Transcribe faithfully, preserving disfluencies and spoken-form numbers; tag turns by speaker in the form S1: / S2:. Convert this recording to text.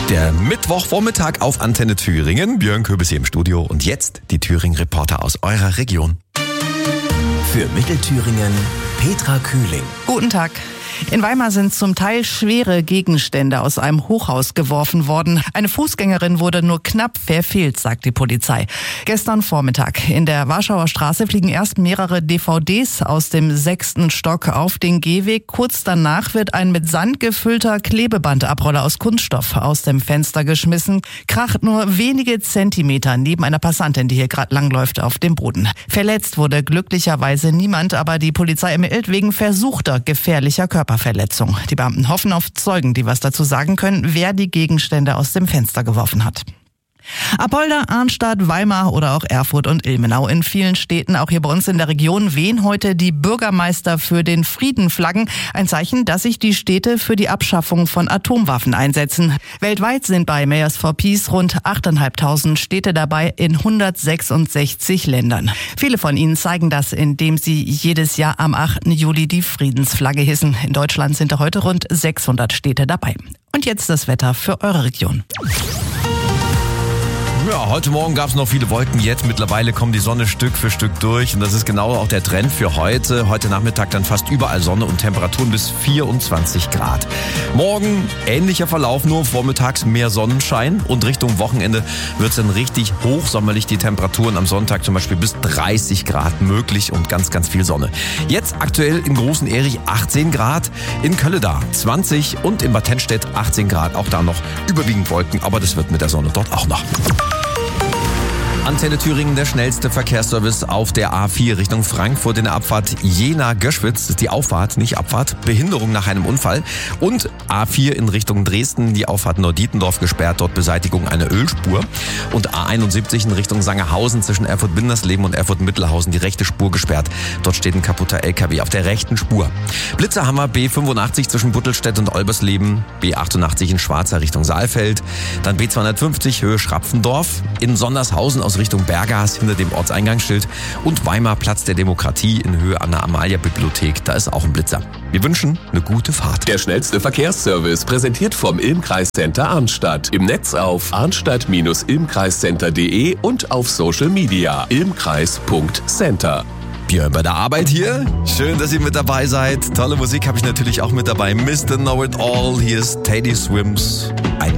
S1: Der Mittwochvormittag auf Antenne Thüringen. Björn Köbis hier im Studio und jetzt die Thüringen-Reporter aus eurer Region.
S2: Für Mittelthüringen Petra Kühling.
S3: Guten Tag. In Weimar sind zum Teil schwere Gegenstände aus einem Hochhaus geworfen worden. Eine Fußgängerin wurde nur knapp verfehlt, sagt die Polizei. Gestern Vormittag in der Warschauer Straße fliegen erst mehrere D V Ds aus dem sechsten Stock auf den Gehweg. Kurz danach wird ein mit Sand gefüllter Klebebandabroller aus Kunststoff aus dem Fenster geschmissen. Kracht nur wenige Zentimeter neben einer Passantin, die hier gerade langläuft, auf dem Boden. Verletzt wurde glücklicherweise niemand, aber die Polizei ermittelt wegen versuchter gefährlicher Körperverletzung. Körperverletzung. Die Beamten hoffen auf Zeugen, die was dazu sagen können, wer die Gegenstände aus dem Fenster geworfen hat. Apolda, Arnstadt, Weimar oder auch Erfurt und Ilmenau. In vielen Städten, auch hier bei uns in der Region, wehen heute die Bürgermeister für den Frieden Flaggen. Ein Zeichen, dass sich die Städte für die Abschaffung von Atomwaffen einsetzen. Weltweit sind bei Mayors for Peace rund achttausendfünfhundert Städte dabei in hundertsechsundsechzig Ländern. Viele von ihnen zeigen das, indem sie jedes Jahr am achten Juli die Friedensflagge hissen. In Deutschland sind heute rund sechshundert Städte dabei. Und jetzt das Wetter für eure Region.
S1: Ja, heute Morgen gab es noch viele Wolken, jetzt mittlerweile kommt die Sonne Stück für Stück durch und das ist genau auch der Trend für heute. Heute Nachmittag dann fast überall Sonne und Temperaturen bis vierundzwanzig Grad. Morgen ähnlicher Verlauf, nur vormittags mehr Sonnenschein und Richtung Wochenende wird es dann richtig hochsommerlich. Die Temperaturen am Sonntag zum Beispiel bis dreißig Grad möglich und ganz, ganz viel Sonne. Jetzt aktuell in Großen Erich achtzehn Grad, in Kölleda zwanzig und in Bad Tennstedt achtzehn Grad. Auch da noch überwiegend Wolken, aber das wird mit der Sonne dort auch noch. Antenne Thüringen, der schnellste Verkehrsservice auf der A vier Richtung Frankfurt in der Abfahrt Jena-Göschwitz. Das ist die Auffahrt, nicht Abfahrt. Behinderung nach einem Unfall. Und A vier in Richtung Dresden, die Auffahrt Neu-Dietendorf gesperrt, dort Beseitigung einer Ölspur. Und A einundsiebzig in Richtung Sangerhausen zwischen Erfurt-Windersleben und Erfurt-Mittelhausen, die rechte Spur gesperrt. Dort steht ein kaputter L K W auf der rechten Spur. Blitzer haben wir B fünfundachtzig zwischen Buttelstedt und Olbersleben, B achtundachtzig in Schwarzer Richtung Saalfeld, dann B zweihundertfünfzig Höhe Schrapfendorf, in Sondershausen aus Richtung Bergast hinter dem Ortseingangsschild und Weimar Platz der Demokratie in Höhe an der Amalia-Bibliothek. Da ist auch ein Blitzer. Wir wünschen eine gute Fahrt.
S2: Der schnellste Verkehrsservice präsentiert vom Ilmkreiscenter Arnstadt. Im Netz auf arnstadt Bindestrich ilmkreiscenter punkt de und auf Social Media ilmkreis Punkt center.
S1: Björn bei der Arbeit hier. Schön, dass ihr mit dabei seid. Tolle Musik habe ich natürlich auch mit dabei. Mister Know It All. Hier ist Teddy Swims. Ein